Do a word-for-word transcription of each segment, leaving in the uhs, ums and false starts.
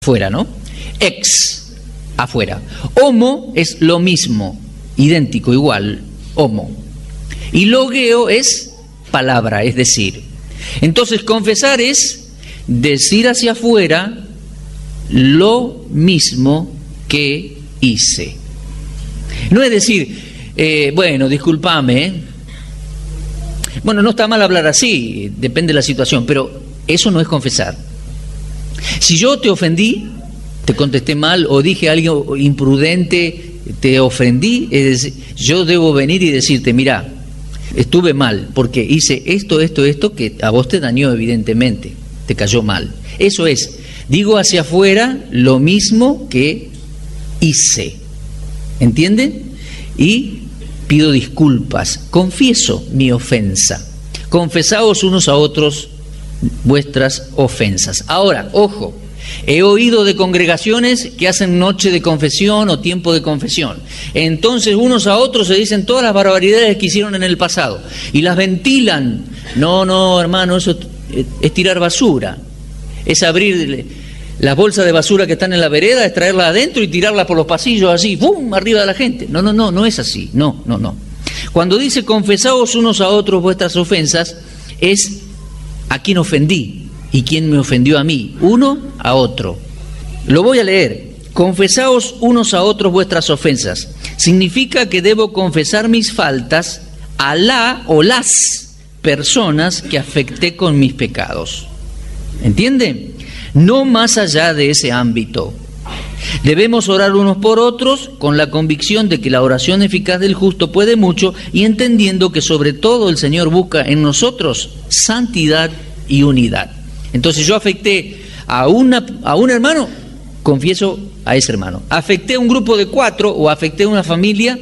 fuera, ¿no? Ex, afuera. Homo es lo mismo, idéntico, igual, homo. Y logeo es palabra, es decir. Entonces, confesar es decir hacia afuera lo mismo que hice. No es decir, eh, bueno, discúlpame, ¿eh? Bueno, no está mal hablar así, depende de la situación, pero eso no es confesar. Si yo te ofendí, te contesté mal o dije algo imprudente, te ofendí, es decir, yo debo venir y decirte, mira, estuve mal porque hice esto, esto, esto que a vos te dañó evidentemente, te cayó mal. Eso es, digo hacia afuera lo mismo que hice, ¿entienden? Y pido disculpas, confieso mi ofensa, confesaos unos a otros vuestras ofensas. Ahora, ojo, he oído de congregaciones que hacen noche de confesión o tiempo de confesión. Entonces unos a otros se dicen todas las barbaridades que hicieron en el pasado y las ventilan. No, no, hermano, eso es tirar basura. Es abrir las bolsas de basura que están en la vereda, es traerla adentro y tirarla por los pasillos así, ¡pum!, arriba de la gente. No, no, no, no es así. No, no, no. Cuando dice confesaos unos a otros vuestras ofensas, es a quién ofendí y quién me ofendió a mí, uno a otro. Lo voy a leer. Confesaos unos a otros vuestras ofensas. Significa que debo confesar mis faltas a la o las personas que afecté con mis pecados. ¿Entiende? No más allá de ese ámbito. Debemos orar unos por otros con la convicción de que la oración eficaz del justo puede mucho y entendiendo que sobre todo el Señor busca en nosotros santidad y unidad. Entonces yo afecté a, una, a un hermano, confieso a ese hermano. Afecté a un grupo de cuatro o afecté a una familia,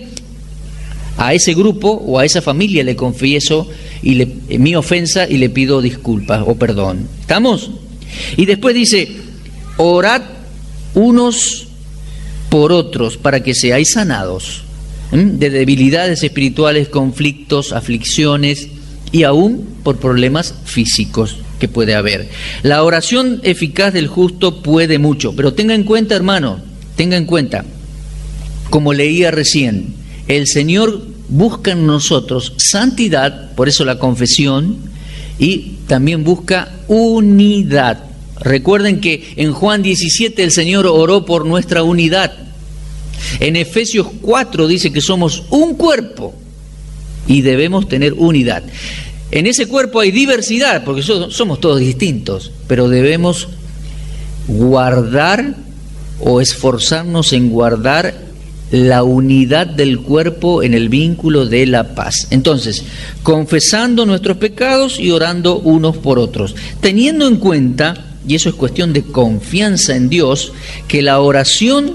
a ese grupo o a esa familia le confieso y le, mi ofensa y le pido disculpas o perdón. ¿Estamos? Y después dice, orad unos por otros para que seáis sanados ¿eh? de debilidades espirituales, conflictos, aflicciones y aún por problemas físicos que puede haber. La oración eficaz del justo puede mucho, pero tenga en cuenta, hermano, tenga en cuenta, como leía recién, el Señor busca en nosotros santidad, por eso la confesión, y también busca unidad. Recuerden que en Juan diecisiete el Señor oró por nuestra unidad. En Efesios cuatro dice que somos un cuerpo y debemos tener unidad. En ese cuerpo hay diversidad, porque somos todos distintos, pero debemos guardar o esforzarnos en guardar la unidad del cuerpo en el vínculo de la paz. Entonces, confesando nuestros pecados y orando unos por otros, teniendo en cuenta, y eso es cuestión de confianza en Dios, que la oración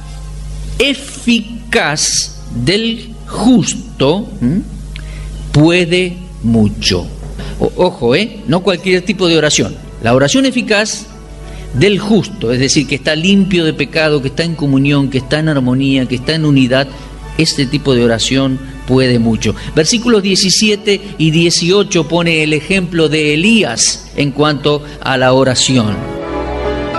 eficaz del justo ¿m? puede mucho. O, ojo, ¿eh? No cualquier tipo de oración. La oración eficaz del justo, es decir, que está limpio de pecado, que está en comunión, que está en armonía, que está en unidad, este tipo de oración puede mucho. Versículos diecisiete y dieciocho pone el ejemplo de Elías en cuanto a la oración.